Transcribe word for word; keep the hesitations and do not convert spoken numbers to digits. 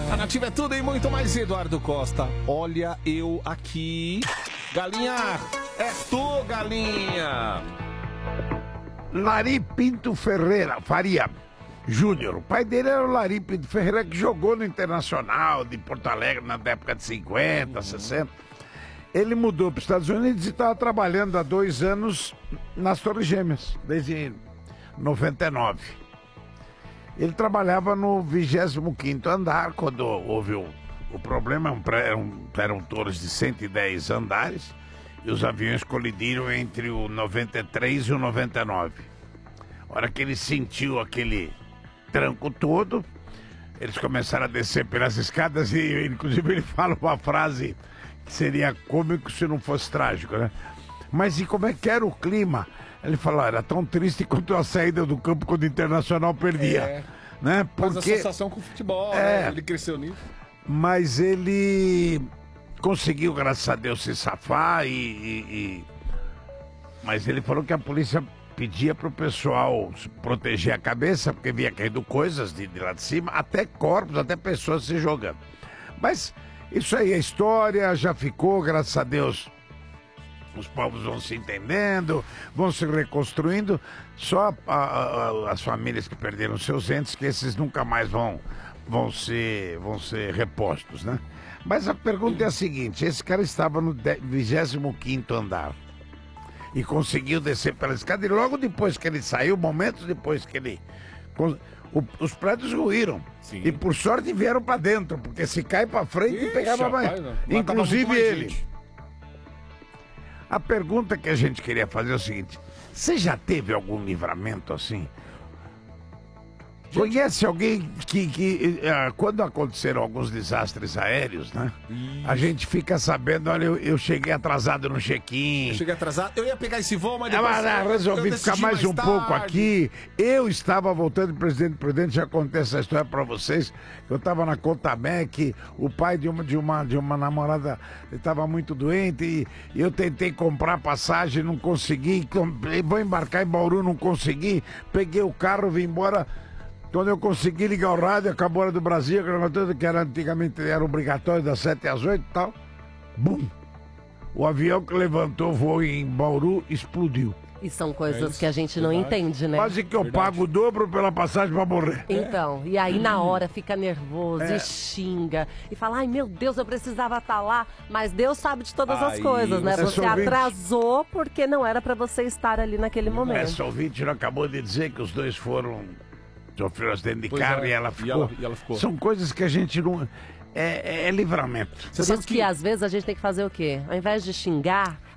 A Nativa é tudo e muito mais, Eduardo Costa. Olha eu aqui. Galinha, é tu, galinha. Lari Pinto Ferreira, Faria Júnior. O pai dele era o Lari Pinto Ferreira, que jogou no Internacional de Porto Alegre na década de cinquenta, sessenta. Ele mudou para os Estados Unidos e estava trabalhando há dois anos nas Torres Gêmeas, desde noventa e nove. Ele trabalhava no vigésimo quinto andar, quando houve o, o problema, um, eram, eram torres de cento e dez andares, e os aviões colidiram entre o noventa e três e o noventa e nove. A hora que ele sentiu aquele tranco todo, eles começaram a descer pelas escadas e, inclusive, ele fala uma frase que seria cômico se não fosse trágico, né? Mas e como é que era o clima? Ele falou, era tão triste quanto a saída do campo quando o Internacional perdia. É. Né? Porque... Mas a associação com o futebol, é, né? Ele cresceu nisso. Mas ele conseguiu, graças a Deus, se safar e, e, e... Mas ele falou que a polícia pedia para o pessoal proteger a cabeça, porque via caindo coisas de, de lá de cima, até corpos, até pessoas se jogando. Mas isso aí é história, já ficou, graças a Deus. Os povos vão se entendendo, vão se reconstruindo. Só a, a, as famílias que perderam seus entes, que esses nunca mais vão, vão, ser, vão ser repostos, né? Mas a pergunta é a seguinte, esse cara estava no vigésimo quinto andar e conseguiu descer pela escada, e logo depois que ele saiu, momentos depois que ele... O, os prédios ruíram. Sim. E por sorte vieram para dentro, porque se cai para frente, Ixi, pegava mais. Rapaz, inclusive mais ele. Gente. A pergunta que a gente queria fazer é o seguinte: você já teve algum livramento assim? Gente... Conhece alguém que, que uh, quando aconteceram alguns desastres aéreos, né? Isso. A gente fica sabendo, olha, eu, eu cheguei atrasado no check-in. Eu cheguei atrasado, eu ia pegar esse voo, mas depois... Ah, mas, resolvi ficar mais, mais um tarde. pouco aqui. Eu estava voltando de Presidente Prudente, já contei essa história para vocês. Eu estava na Contamec, o pai de uma, de uma, de uma namorada estava muito doente e eu tentei comprar passagem, não consegui. Vou embarcar em Bauru, não consegui. Peguei o carro, vim embora... Quando eu consegui ligar o rádio, acabou a hora do Brasil, que era antigamente era obrigatório das sete às oito e tal. Bum! O avião que levantou o voo em Bauru explodiu. E são coisas é que a gente não Verdade. entende, né? Quase que eu Verdade. pago o dobro pela passagem pra morrer. Então, e aí na hora fica nervoso é. e xinga. E fala, ai meu Deus, eu precisava estar lá. Mas Deus sabe de todas aí, as coisas, né? Você atrasou porque não era pra você estar ali naquele momento. Essa ouvinte não acabou de dizer que os dois foram... sofreu acidente de pois carro é. e, ela ficou. E, ela, e ela ficou. São coisas que a gente não... É, é, é livramento. Por isso que... que às vezes a gente tem que fazer o quê? Ao invés de xingar,